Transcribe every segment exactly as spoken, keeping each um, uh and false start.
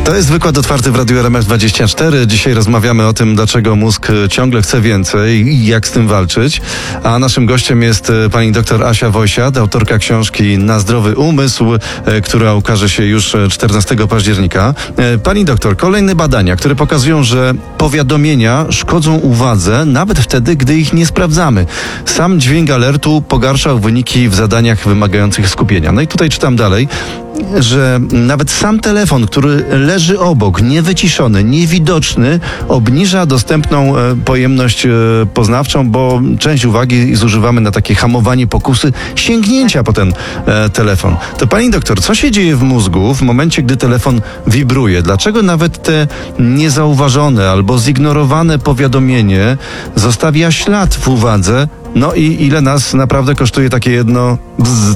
To jest wykład otwarty w Radiu R M F dwadzieścia cztery. Dzisiaj rozmawiamy o tym, dlaczego mózg ciągle chce więcej i jak z tym walczyć. A naszym gościem jest pani doktor Asia Wojsiad, autorka książki Na zdrowy umysł, która ukaże się już czternastego października. Pani doktor, kolejne badania, które pokazują, że powiadomienia szkodzą uwadze nawet wtedy, gdy ich nie sprawdzamy. Sam dźwięk alertu pogarszał wyniki w zadaniach wymagających skupienia. No i tutaj czytam dalej, że nawet sam telefon, który leży obok, niewyciszony, niewidoczny, obniża dostępną e, pojemność e, poznawczą, bo część uwagi zużywamy na takie hamowanie pokusy sięgnięcia po ten e, telefon. To pani doktor, co się dzieje w mózgu w momencie, gdy telefon wibruje? Dlaczego nawet te niezauważone albo zignorowane powiadomienie zostawia ślad w uwadze? No i ile nas naprawdę kosztuje takie jedno bzz?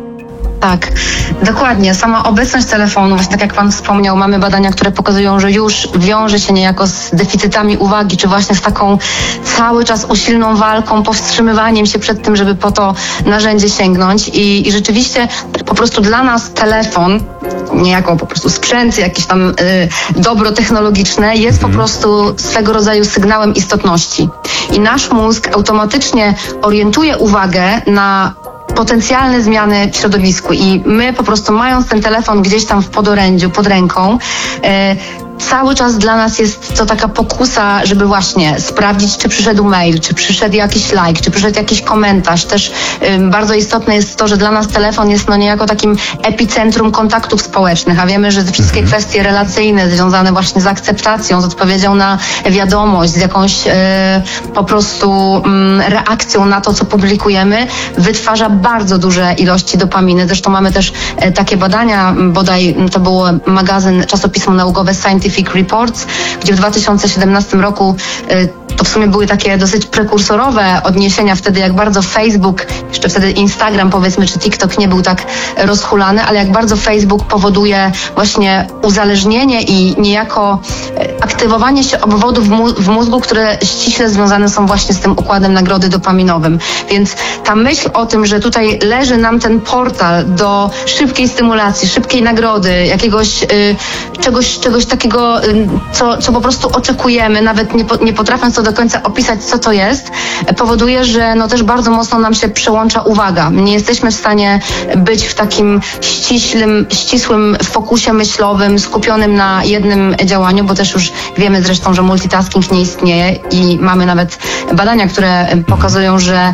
Tak, dokładnie. Sama obecność telefonu, właśnie tak jak pan wspomniał, mamy badania, które pokazują, że już wiąże się niejako z deficytami uwagi, czy właśnie z taką cały czas usilną walką, powstrzymywaniem się przed tym, żeby po to narzędzie sięgnąć. I, i rzeczywiście po prostu dla nas telefon, niejako po prostu sprzęt, jakieś tam y, dobro technologiczne jest po prostu swego rodzaju sygnałem istotności. I nasz mózg automatycznie orientuje uwagę na potencjalne zmiany w środowisku i my po prostu, mając ten telefon gdzieś tam w podorędziu, pod ręką, e, cały czas dla nas jest to taka pokusa, żeby właśnie sprawdzić, czy przyszedł mail, czy przyszedł jakiś like, czy przyszedł jakiś komentarz. Też ym, bardzo istotne jest to, że dla nas telefon jest no niejako takim epicentrum kontaktów społecznych, a wiemy, że te wszystkie kwestie relacyjne związane właśnie z akceptacją, z odpowiedzią na wiadomość, z jakąś yy, po prostu yy, reakcją na to, co publikujemy, wytwarza bardzo duże ilości dopaminy. Zresztą mamy też yy, takie badania, bodaj to było magazyn, czasopismo naukowe Scientific Reports, gdzie w dwa tysiące siedemnastym roku y, to w sumie były takie dosyć prekursorowe odniesienia wtedy, jak bardzo Facebook, jeszcze wtedy Instagram powiedzmy, czy TikTok nie był tak rozhulany, ale jak bardzo Facebook powoduje właśnie uzależnienie i niejako aktywowanie się obwodów w mózgu, które ściśle związane są właśnie z tym układem nagrody dopaminowym. Więc ta myśl o tym, że tutaj leży nam ten portal do szybkiej stymulacji, szybkiej nagrody, jakiegoś y, czegoś, czegoś takiego, y, co, co po prostu oczekujemy, nawet nie, po, nie potrafiąc to do końca opisać, co to jest, powoduje, że no też bardzo mocno nam się przełącza uwaga. Nie jesteśmy w stanie być w takim ściślym, ścisłym fokusie myślowym, skupionym na jednym działaniu, bo też już wiemy zresztą, że multitasking nie istnieje i mamy nawet badania, które pokazują, że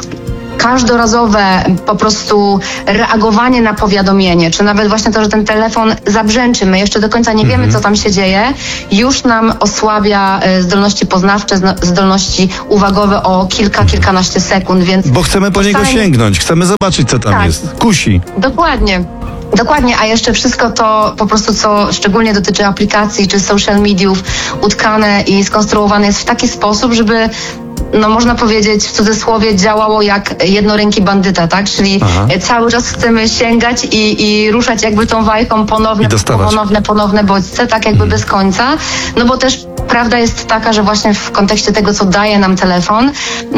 każdorazowe po prostu reagowanie na powiadomienie, czy nawet właśnie to, że ten telefon zabrzęczy, my jeszcze do końca nie wiemy, co tam się dzieje, już nam osłabia zdolności poznawcze, zdolności uwagowe o kilka, kilkanaście sekund, więc... Bo chcemy po niego sięgnąć, chcemy zobaczyć, co tam tak, jest. Kusi. Dokładnie. Dokładnie, a jeszcze wszystko to po prostu, co szczególnie dotyczy aplikacji czy social mediów, utkane i skonstruowane jest w taki sposób, żeby no można powiedzieć w cudzysłowie działało jak jednoręki bandyta, tak? Czyli Aha. cały czas chcemy sięgać i, i ruszać jakby tą wajką ponowne, ponowne, ponowne bodźce, tak jakby bez końca. No bo też prawda jest taka, że właśnie w kontekście tego, co daje nam telefon,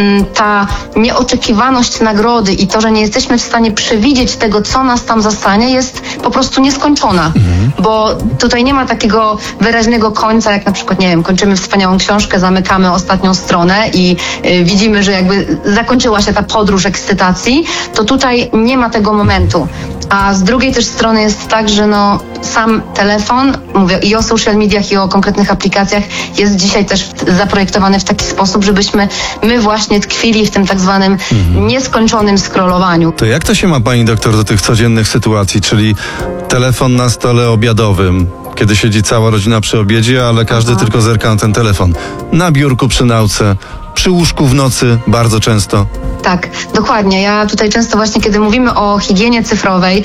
ta nieoczekiwaność nagrody i to, że nie jesteśmy w stanie przewidzieć tego, co nas tam zastanie, jest po prostu nieskończona. Mhm. Bo tutaj nie ma takiego wyraźnego końca, jak na przykład, nie wiem, kończymy wspaniałą książkę, zamykamy ostatnią stronę i y, widzimy, że jakby zakończyła się ta podróż ekscytacji, to tutaj nie ma tego momentu. A z drugiej też strony jest tak, że no sam telefon, mówię i o social mediach, i o konkretnych aplikacjach, jest dzisiaj też zaprojektowany w taki sposób, żebyśmy my właśnie tkwili w tym tak zwanym mhm. nieskończonym scrollowaniu. To jak to się ma, pani doktor, do tych codziennych sytuacji, czyli telefon na stole obiadowym, kiedy siedzi cała rodzina przy obiedzie, ale każdy Aha. tylko zerka na ten telefon. Na biurku przy nauce, przy łóżku w nocy bardzo często. Tak, dokładnie. Ja tutaj często właśnie, kiedy mówimy o higienie cyfrowej,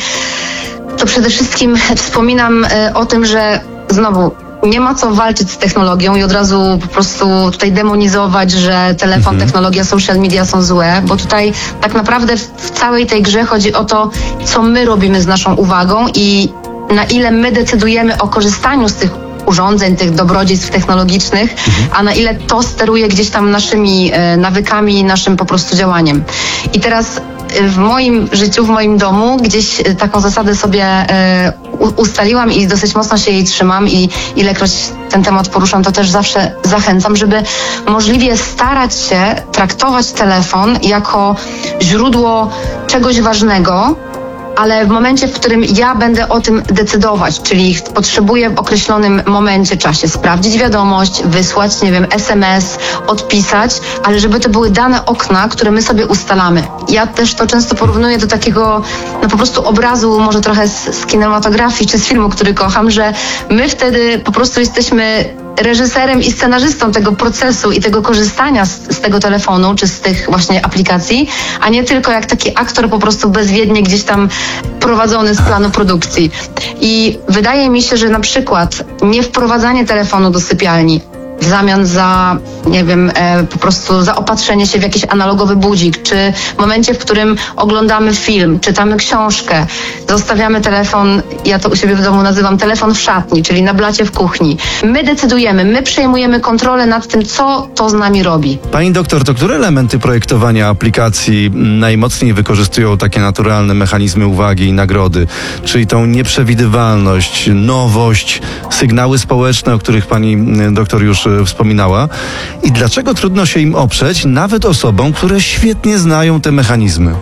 to przede wszystkim wspominam y, o tym, że znowu nie ma co walczyć z technologią i od razu po prostu tutaj demonizować, że telefon, mhm. technologia, social media są złe, bo tutaj tak naprawdę w całej tej grze chodzi o to, co my robimy z naszą uwagą i na ile my decydujemy o korzystaniu z tych urządzeń, tych dobrodziejstw technologicznych, mhm. a na ile to steruje gdzieś tam naszymi e, nawykami, naszym po prostu działaniem. I teraz w moim życiu, w moim domu gdzieś taką zasadę sobie e, u- ustaliłam i dosyć mocno się jej trzymam i ilekroć ten temat poruszam, to też zawsze zachęcam, żeby możliwie starać się traktować telefon jako źródło czegoś ważnego, ale w momencie, w którym ja będę o tym decydować, czyli potrzebuję w określonym momencie, czasie sprawdzić wiadomość, wysłać, nie wiem, es em es, odpisać, ale żeby to były dane okna, które my sobie ustalamy. Ja też to często porównuję do takiego, no po prostu obrazu, może trochę z, z kinematografii czy z filmu, który kocham, że my wtedy po prostu jesteśmy reżyserem i scenarzystą tego procesu i tego korzystania z, z tego telefonu, czy z tych właśnie aplikacji, a nie tylko jak taki aktor po prostu bezwiednie gdzieś tam prowadzony z planu produkcji. I wydaje mi się, że na przykład nie wprowadzanie telefonu do sypialni w zamian za, nie wiem, e, po prostu zaopatrzenie się w jakiś analogowy budzik, czy w momencie, w którym oglądamy film, czytamy książkę, zostawiamy telefon, ja to u siebie w domu nazywam telefon w szatni, czyli na blacie w kuchni. My decydujemy, my przejmujemy kontrolę nad tym, co to z nami robi. Pani doktor, to które elementy projektowania aplikacji najmocniej wykorzystują takie naturalne mechanizmy uwagi i nagrody? Czyli tą nieprzewidywalność, nowość, sygnały społeczne, o których pani doktor już wspominała. I dlaczego trudno się im oprzeć, nawet osobom, które świetnie znają te mechanizmy?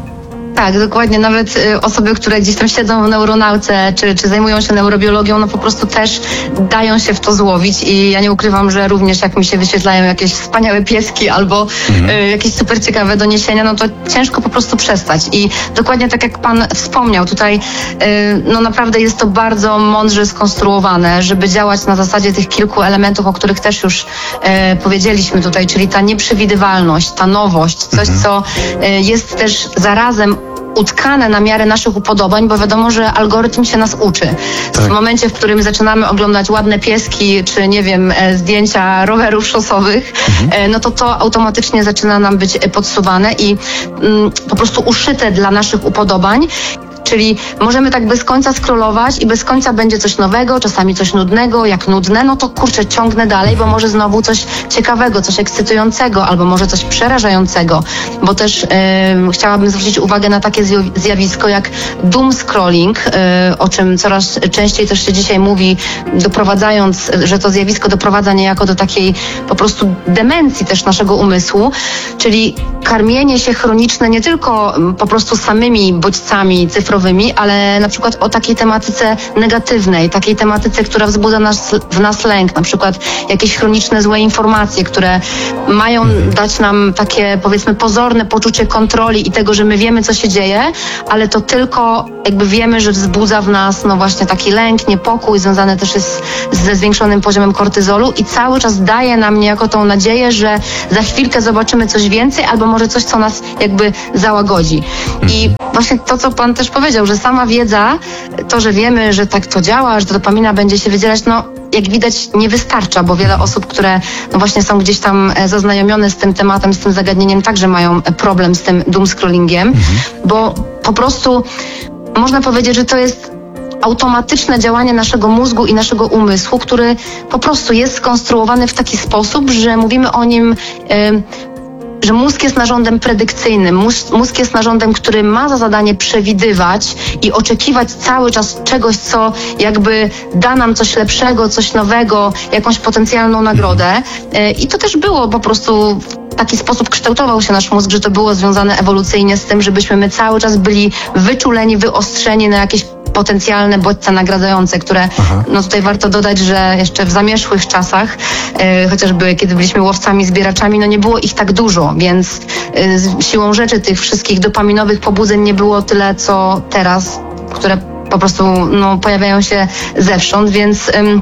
Tak, dokładnie. Nawet y, osoby, które gdzieś tam siedzą w neuronauce, czy, czy zajmują się neurobiologią, no po prostu też dają się w to złowić i ja nie ukrywam, że również jak mi się wyświetlają jakieś wspaniałe pieski albo mhm. y, jakieś super ciekawe doniesienia, no to ciężko po prostu przestać. I dokładnie tak jak pan wspomniał, tutaj y, no naprawdę jest to bardzo mądrze skonstruowane, żeby działać na zasadzie tych kilku elementów, o których też już y, powiedzieliśmy tutaj, czyli ta nieprzewidywalność, ta nowość, coś, mhm. co y, jest też zarazem utkane na miarę naszych upodobań, bo wiadomo, że algorytm się nas uczy. Tak. W momencie, w którym zaczynamy oglądać ładne pieski, czy nie wiem, zdjęcia rowerów szosowych, mhm. no to to automatycznie zaczyna nam być podsuwane i mm, po prostu uszyte dla naszych upodobań. Czyli możemy tak bez końca scrollować i bez końca będzie coś nowego, czasami coś nudnego. Jak nudne, no to kurczę, ciągnę dalej, bo może znowu coś ciekawego, coś ekscytującego, albo może coś przerażającego. Bo też yy, chciałabym zwrócić uwagę na takie zjawisko jak doom scrolling, yy, o czym coraz częściej też się dzisiaj mówi, doprowadzając, że to zjawisko doprowadza niejako do takiej po prostu demencji też naszego umysłu, czyli karmienie się chroniczne nie tylko po prostu samymi bodźcami cyfrowymi, ale na przykład o takiej tematyce negatywnej, takiej tematyce, która wzbudza nas, w nas lęk, na przykład jakieś chroniczne złe informacje, które mają dać nam takie, powiedzmy, pozorne poczucie kontroli i tego, że my wiemy, co się dzieje, ale to tylko jakby wiemy, że wzbudza w nas no właśnie taki lęk, niepokój, związany też jest ze zwiększonym poziomem kortyzolu i cały czas daje nam niejako tą nadzieję, że za chwilkę zobaczymy coś więcej, albo może coś, co nas jakby załagodzi. I właśnie to, co pan też powiedział, że sama wiedza, to, że wiemy, że tak to działa, że ta dopamina będzie się wydzielać, no jak widać nie wystarcza, bo wiele osób, które no właśnie są gdzieś tam zaznajomione z tym tematem, z tym zagadnieniem, także mają problem z tym doom scrollingiem, mhm. bo po prostu można powiedzieć, że to jest automatyczne działanie naszego mózgu i naszego umysłu, który po prostu jest skonstruowany w taki sposób, że mówimy o nim yy, że mózg jest narządem predykcyjnym, mózg, mózg jest narządem, który ma za zadanie przewidywać i oczekiwać cały czas czegoś, co jakby da nam coś lepszego, coś nowego, jakąś potencjalną nagrodę. I to też było po prostu w taki sposób kształtował się nasz mózg, że to było związane ewolucyjnie z tym, żebyśmy my cały czas byli wyczuleni, wyostrzeni na jakieś potencjalne bodźce nagradzające, które, Aha. no tutaj warto dodać, że jeszcze w zamierzchłych czasach, e, chociażby kiedy byliśmy łowcami, zbieraczami, no nie było ich tak dużo, więc e, siłą rzeczy tych wszystkich dopaminowych pobudzeń nie było tyle, co teraz, które po prostu no, pojawiają się zewsząd, więc ym,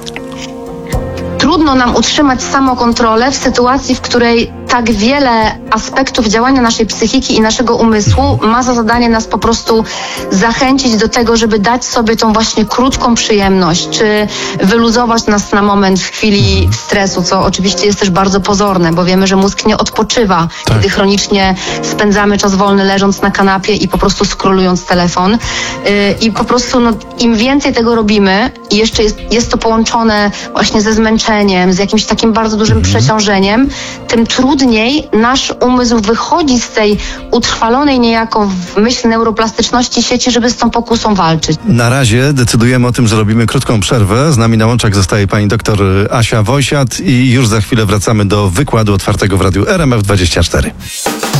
trudno nam utrzymać samokontrolę w sytuacji, w której tak wiele aspektów działania naszej psychiki i naszego umysłu ma za zadanie nas po prostu zachęcić do tego, żeby dać sobie tą właśnie krótką przyjemność, czy wyluzować nas na moment w chwili stresu, co oczywiście jest też bardzo pozorne, bo wiemy, że mózg nie odpoczywa, tak. kiedy chronicznie spędzamy czas wolny leżąc na kanapie i po prostu scrollując telefon. Yy, I po prostu no, im więcej tego robimy i jeszcze jest, jest to połączone właśnie ze zmęczeniem, z jakimś takim bardzo dużym mhm. przeciążeniem, tym trudniej trudniej nasz umysł wychodzi z tej utrwalonej niejako w myśl neuroplastyczności sieci, żeby z tą pokusą walczyć. Na razie decydujemy o tym, że robimy krótką przerwę. Z nami na łączach zostaje pani doktor Asia Wojsiat i już za chwilę wracamy do wykładu otwartego w radiu R M F dwadzieścia cztery.